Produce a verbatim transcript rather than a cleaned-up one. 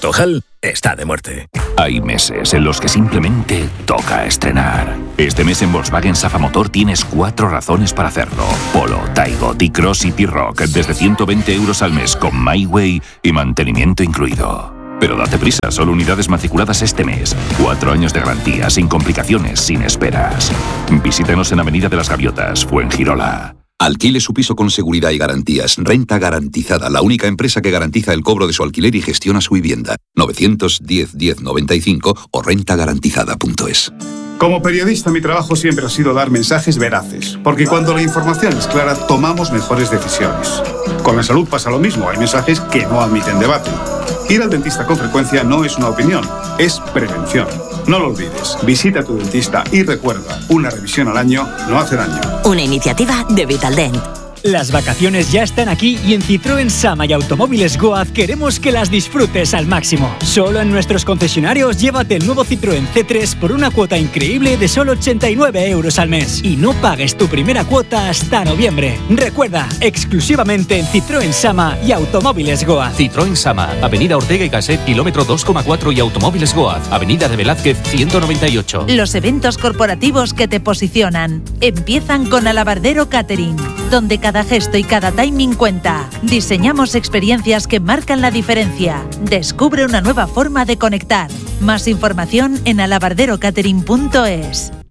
Cartojal está de muerte. Hay meses en los que simplemente toca estrenar. Este mes en Volkswagen Safa Motor tienes cuatro razones para hacerlo. Polo, Taigo, T-Cross y T-Rock desde ciento veinte euros al mes con MyWay y mantenimiento incluido. Pero date prisa, solo unidades matriculadas este mes. Cuatro años de garantía, sin complicaciones, sin esperas. Visítanos en Avenida de las Gaviotas, Fuengirola. Alquile su piso con seguridad y garantías. Renta Garantizada, la única empresa que garantiza el cobro de su alquiler y gestiona su vivienda. novecientos diez diez noventa y cinco o renta garantizada punto es. Como periodista, mi trabajo siempre ha sido dar mensajes veraces, porque cuando la información es clara, tomamos mejores decisiones. Con la salud pasa lo mismo, hay mensajes que no admiten debate. Ir al dentista con frecuencia no es una opinión, es prevención. No lo olvides, visita a tu dentista y recuerda, una revisión al año no hace daño. Una iniciativa de Vitaldent. Las vacaciones ya están aquí y en Citroën Sama y Automóviles Goaz queremos que las disfrutes al máximo. Solo en nuestros concesionarios llévate el nuevo Citroën C tres por una cuota increíble de solo ochenta y nueve euros al mes y no pagues tu primera cuota hasta noviembre. Recuerda, exclusivamente en Citroën Sama y Automóviles Goaz. Citroën Sama, Avenida Ortega y Gasset, kilómetro dos coma cuatro y Automóviles Goaz, Avenida de Velázquez ciento noventa y ocho. Los eventos corporativos que te posicionan empiezan con Alabardero Catering, donde cada Cada gesto y cada timing cuenta. Diseñamos experiencias que marcan la diferencia. Descubre una nueva forma de conectar. Más información en alabardero catering punto es.